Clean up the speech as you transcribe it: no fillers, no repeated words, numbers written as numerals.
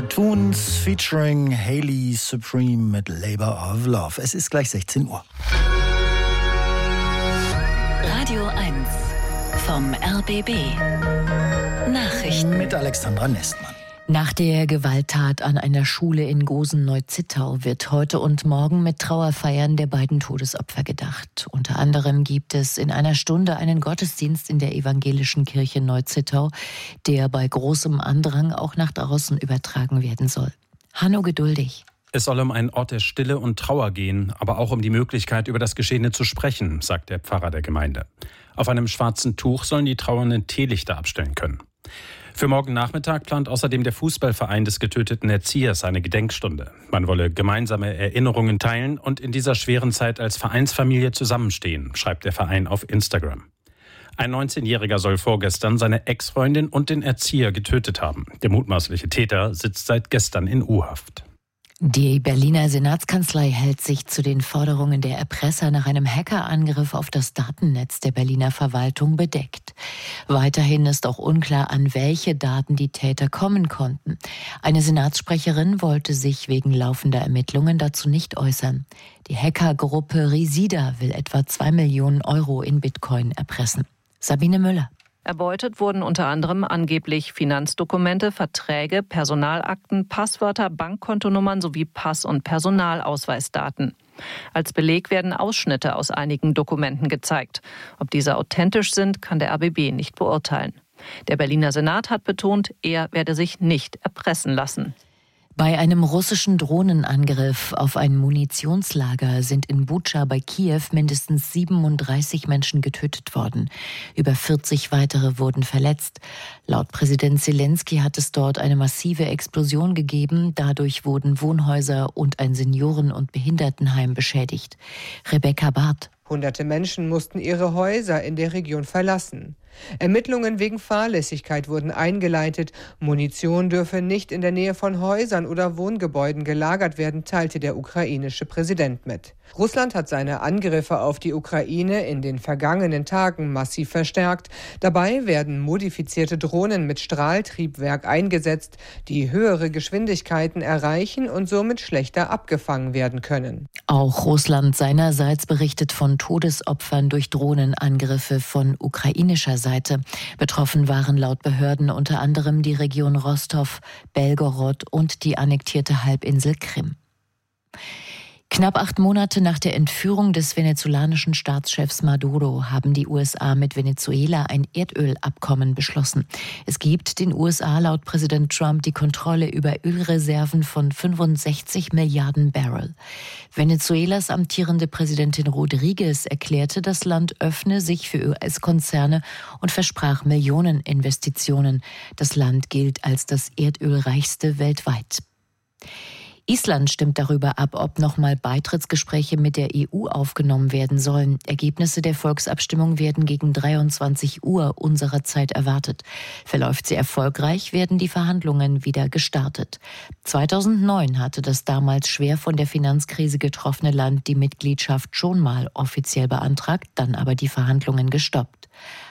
Toons featuring Hailey Supreme mit Labor of Love. Es ist gleich 16 Uhr. Radio 1 vom RBB. Nachrichten mit Alexandra Nestmann. Nach der Gewalttat an einer Schule in Gosen-Neuzittau wird heute und morgen mit Trauerfeiern der beiden Todesopfer gedacht. Unter anderem gibt es in einer Stunde einen Gottesdienst in der evangelischen Kirche Neuzittau, der bei großem Andrang auch nach draußen übertragen werden soll. Hanno Geduldig. Es soll um einen Ort der Stille und Trauer gehen, aber auch um die Möglichkeit, über das Geschehene zu sprechen, sagt der Pfarrer der Gemeinde. Auf einem schwarzen Tuch sollen die Trauernden Teelichter abstellen können. Für morgen Nachmittag plant außerdem der Fußballverein des getöteten Erziehers eine Gedenkstunde. Man wolle gemeinsame Erinnerungen teilen und in dieser schweren Zeit als Vereinsfamilie zusammenstehen, schreibt der Verein auf Instagram. Ein 19-Jähriger soll vorgestern seine Ex-Freundin und den Erzieher getötet haben. Der mutmaßliche Täter sitzt seit gestern in U-Haft. Die Berliner Senatskanzlei hält sich zu den Forderungen der Erpresser nach einem Hackerangriff auf das Datennetz der Berliner Verwaltung bedeckt. Weiterhin ist auch unklar, an welche Daten die Täter kommen konnten. Eine Senatssprecherin wollte sich wegen laufender Ermittlungen dazu nicht äußern. Die Hackergruppe Risida will etwa 2 Millionen Euro in Bitcoin erpressen. Sabine Müller. Erbeutet wurden unter anderem angeblich Finanzdokumente, Verträge, Personalakten, Passwörter, Bankkontonummern sowie Pass- und Personalausweisdaten. Als Beleg werden Ausschnitte aus einigen Dokumenten gezeigt. Ob diese authentisch sind, kann der RBB nicht beurteilen. Der Berliner Senat hat betont, er werde sich nicht erpressen lassen. Bei einem russischen Drohnenangriff auf ein Munitionslager sind in Butscha bei Kiew mindestens 37 Menschen getötet worden. Über 40 weitere wurden verletzt. Laut Präsident Zelensky hat es dort eine massive Explosion gegeben. Dadurch wurden Wohnhäuser und ein Senioren- und Behindertenheim beschädigt. Rebecca Barth. Hunderte Menschen mussten ihre Häuser in der Region verlassen. Ermittlungen wegen Fahrlässigkeit wurden eingeleitet. Munition dürfe nicht in der Nähe von Häusern oder Wohngebäuden gelagert werden, teilte der ukrainische Präsident mit. Russland hat seine Angriffe auf die Ukraine in den vergangenen Tagen massiv verstärkt. Dabei werden modifizierte Drohnen mit Strahltriebwerk eingesetzt, die höhere Geschwindigkeiten erreichen und somit schlechter abgefangen werden können. Auch Russland seinerseits berichtet von Todesopfern durch Drohnenangriffe von ukrainischer Seite. Betroffen waren laut Behörden unter anderem die Region Rostov, Belgorod und die annektierte Halbinsel Krim. Knapp 8 Monate nach der Entführung des venezolanischen Staatschefs Maduro haben die USA mit Venezuela ein Erdölabkommen beschlossen. Es gibt den USA laut Präsident Trump die Kontrolle über Ölreserven von 65 Milliarden Barrel. Venezuelas amtierende Präsidentin Rodriguez erklärte, das Land öffne sich für US-Konzerne und versprach Millioneninvestitionen. Das Land gilt als das erdölreichste weltweit. Island stimmt darüber ab, ob nochmal Beitrittsgespräche mit der EU aufgenommen werden sollen. Ergebnisse der Volksabstimmung werden gegen 23 Uhr unserer Zeit erwartet. Verläuft sie erfolgreich, werden die Verhandlungen wieder gestartet. 2009 hatte das damals schwer von der Finanzkrise getroffene Land die Mitgliedschaft schon mal offiziell beantragt, dann aber die Verhandlungen gestoppt.